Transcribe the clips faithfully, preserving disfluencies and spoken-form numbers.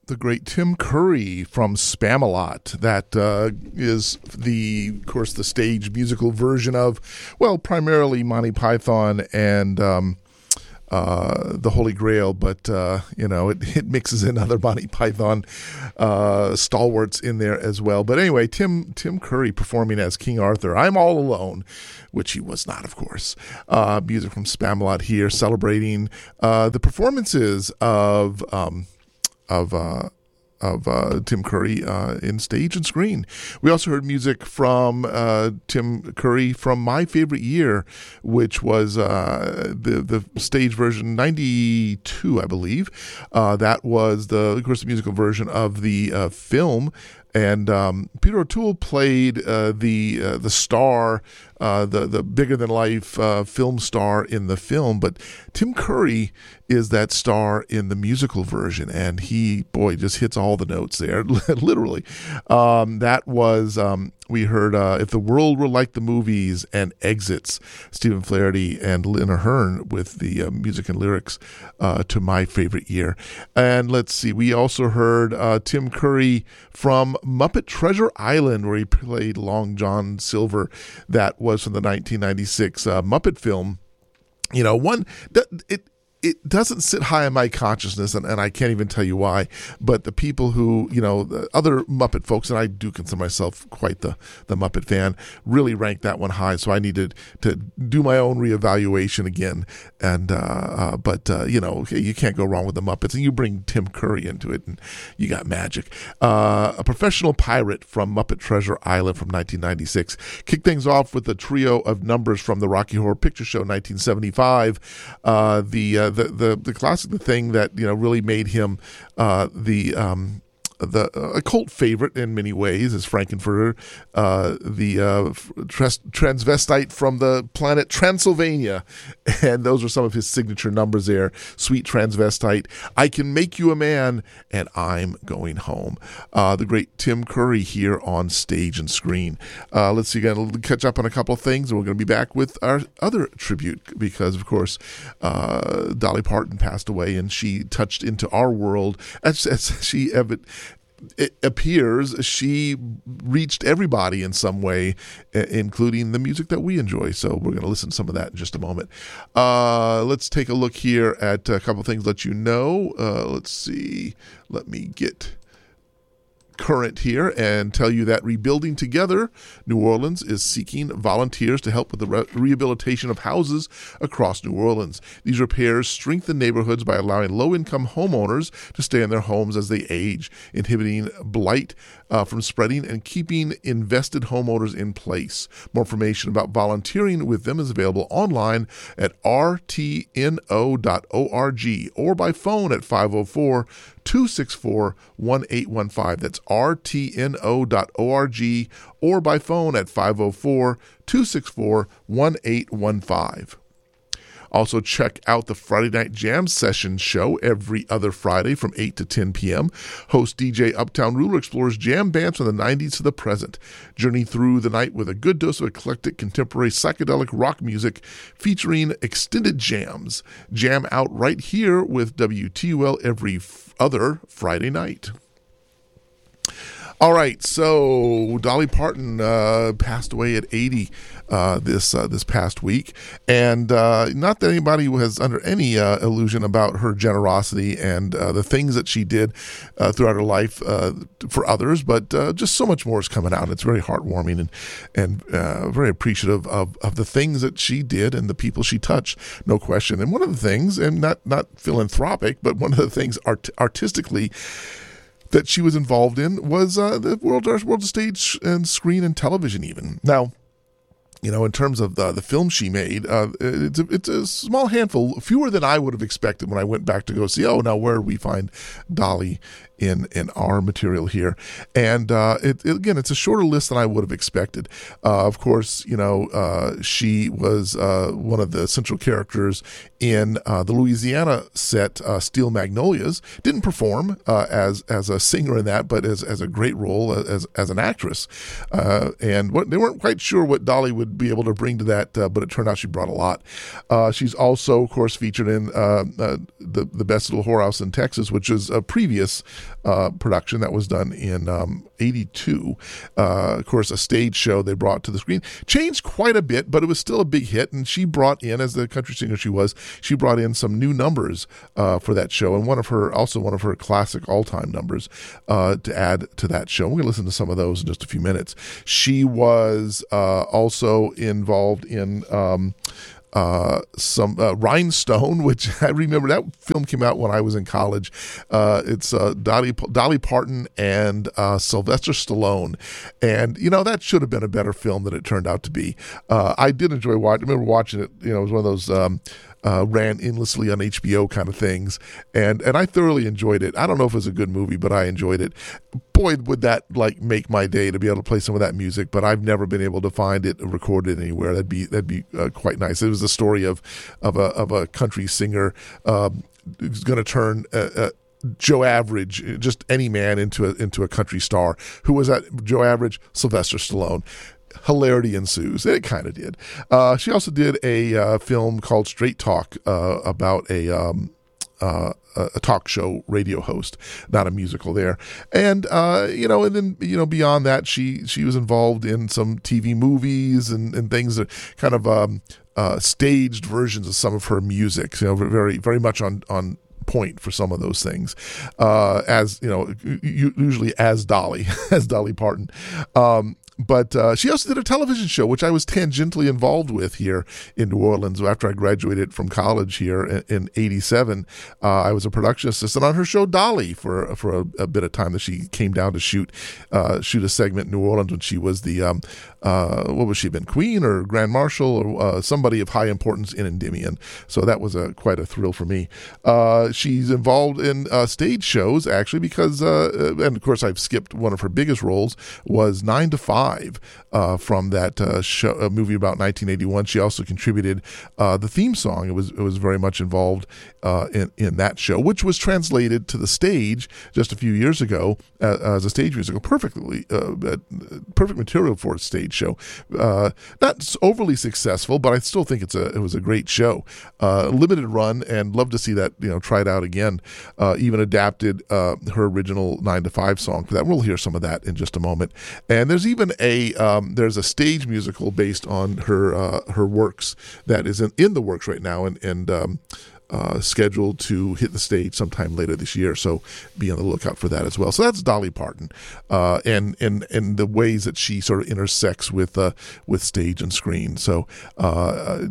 the great Tim Curry from Spamalot. That uh, is the, of course, the stage musical version of, well, primarily Monty Python and um, uh, the Holy Grail, but uh, you know, it, it mixes in other Monty Python uh, stalwarts in there as well. But anyway, Tim Tim Curry performing as King Arthur. I'm All Alone, which he was not, of course. Uh, music from Spamalot here, celebrating uh, the performances of um, of uh, of uh, Tim Curry uh, in stage and screen. We also heard music from uh, Tim Curry from My Favorite Year, which was uh, the the stage version ninety-two, I believe. Uh, that was the, of course, the musical version of the uh, film. And um, Peter O'Toole played uh, the uh, the star, uh, the the bigger than life uh, film star in the film. But Tim Curry is that star in the musical version, and he boy just hits all the notes there, literally. Um, that was um, we heard uh, If the World Were Like the Movies and Exits, Stephen Flaherty and Lynn Ahern with the uh, music and lyrics uh, to My Favorite Year. And let's see, we also heard uh, Tim Curry from Muppet Treasure Island, where he played Long John Silver. That was from the nineteen ninety-six uh, Muppet film. You know, one that it it doesn't sit high in my consciousness, and, and I can't even tell you why, but the people who, you know, the other Muppet folks, and I do consider myself quite the, the Muppet fan, really ranked that one high, so I needed to do my own reevaluation again, and uh, uh, but, uh, you know, you can't go wrong with the Muppets, and you bring Tim Curry into it, and you got magic. Uh, a Professional Pirate from Muppet Treasure Island from nineteen ninety-six. Kick things off with a trio of numbers from the Rocky Horror Picture Show nineteen seventy-five. Uh, the uh, The, the the classic, the thing that, you know, really made him uh, the um, the uh, a cult favorite in many ways is Frankenfurter, uh, the uh, trans- transvestite from the planet Transylvania, and those are some of his signature numbers there. Sweet transvestite, I can make you a man, and I'm going home. Uh, the great Tim Curry here on stage and screen. Uh, let's see, going to catch up on a couple of things, and we're going to be back with our other tribute because, of course, uh, Dolly Parton passed away, and she touched into our world as, as she ever. It appears she reached everybody in some way, including the music that we enjoy. So we're going to listen to some of that in just a moment. Uh, let's take a look here at a couple of things, let you know. Uh, let's see. Let me get current here and tell you that Rebuilding Together New Orleans is seeking volunteers to help with the re- rehabilitation of houses across New Orleans. These repairs strengthen neighborhoods by allowing low-income homeowners to stay in their homes as they age, inhibiting blight uh, from spreading and keeping invested homeowners in place. More information about volunteering with them is available online at r t n o dot org or by phone at five oh four, two six four, one eight one five. That's r t n o dot org or by phone at five oh four, two six four, one eight one five. Also, check out the Friday Night Jam Session show every other Friday from eight to ten p.m. Host D J Uptown Ruler explores jam bands from the nineties to the present. Journey through the night with a good dose of eclectic contemporary psychedelic rock music featuring extended jams. Jam out right here with W T U L every f- other Friday night. All right, so Dolly Parton uh, passed away at eighty uh, this uh, this past week, and uh, not that anybody was under any uh, illusion about her generosity and uh, the things that she did uh, throughout her life uh, for others, but uh, just so much more is coming out. It's very heartwarming and and uh, very appreciative of, of the things that she did and the people she touched, no question. And one of the things, and not not philanthropic, but one of the things art- artistically that she was involved in was uh, the world, world of stage and screen and television even. Now, you know, in terms of the, the film she made, uh, it's, a, it's a small handful, fewer than I would have expected when I went back to go see, oh, now where do we find Dolly in in our material here? And uh, it, it, again, it's a shorter list than I would have expected. Uh, of course, you know, uh, she was uh, one of the central characters in uh, the Louisiana set, uh, Steel Magnolias. Didn't perform uh, as as a singer in that, but as as a great role as as an actress. Uh, and what, they weren't quite sure what Dolly would would be able to bring to that, uh, but it turned out she brought a lot. Uh, she's also, of course, featured in uh, uh, the the Best Little Whorehouse in Texas, which is a previous uh, production that was done in um, eighty-two. Uh, of course, a stage show they brought to the screen. Changed quite a bit, but it was still a big hit, and she brought in, as the country singer she was, she brought in some new numbers uh, for that show, and one of her, also one of her classic all-time numbers uh, to add to that show. We're going to listen to some of those in just a few minutes. She was uh, also involved in um, uh, some uh, Rhinestone, which I remember that film came out when I was in college. Uh, it's uh, Dolly, Dolly Parton and uh, Sylvester Stallone. And, you know, that should have been a better film than it turned out to be. Uh, I did enjoy watching, I remember watching it, you know, it was one of those, um, Uh, ran endlessly on H B O kind of things, and and I thoroughly enjoyed it. I don't know if it was a good movie, but I enjoyed it. Boy, would that like make my day to be able to play some of that music. But I've never been able to find it recorded anywhere. That'd be that'd be uh, quite nice. It was the story of of a of a country singer um, who's going to turn. Uh, uh, Joe Average, just any man, into a into a country star. Who was that Joe Average? Sylvester Stallone. Hilarity ensues. It kind of did. Uh, she also did a uh, film called Straight Talk uh, about a um, uh, a talk show radio host, not a musical there. And uh, you know, and then you know, beyond that, she she was involved in some T V movies and, and things that kind of um, uh, staged versions of some of her music. You know, very very much on on. point for some of those things, uh, as you know, usually as Dolly, as Dolly Parton. Um, But uh, she also did a television show, which I was tangentially involved with here in New Orleans. After I graduated from college here in, in eighty-seven, uh, I was a production assistant on her show Dolly for for a, a bit of time. That she came down to shoot uh, shoot a segment in New Orleans when she was the um, uh, what was she been Queen or Grand Marshal or uh, somebody of high importance in Endymion. So that was a quite a thrill for me. Uh, she's involved in uh, stage shows actually because uh, and of course I've skipped one of her biggest roles was Nine to Five. Uh, from that uh, show, a movie about nineteen eighty-one. She also contributed uh, the theme song. It was it was very much involved uh, in in that show, which was translated to the stage just a few years ago uh, as a stage musical. Perfectly, uh, perfect material for a stage show. Uh, not overly successful, but I still think it's a it was a great show. Uh, limited run, and love to see that you know tried out again. Uh, even adapted uh, her original Nine to Five song for that. We'll hear some of that in just a moment. And there's even a um, there's a stage musical based on her uh, her works that is in, in the works right now and and um, uh, scheduled to hit the stage sometime later this year. So be on the lookout for that as well. So that's Dolly Parton, uh, and and and the ways that she sort of intersects with uh, with stage and screen. So. Uh,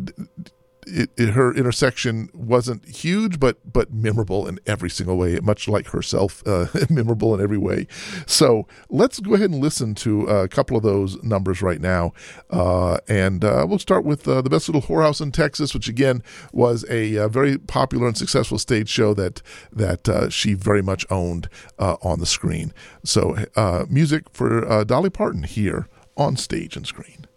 It, it, her intersection wasn't huge, but but memorable in every single way, much like herself, uh, memorable in every way. So let's go ahead and listen to a couple of those numbers right now. Uh, and uh, we'll start with uh, The Best Little Whorehouse in Texas, which again was a, a very popular and successful stage show that, that uh, she very much owned uh, on the screen. So uh, music for uh, Dolly Parton here on Stage and Screen.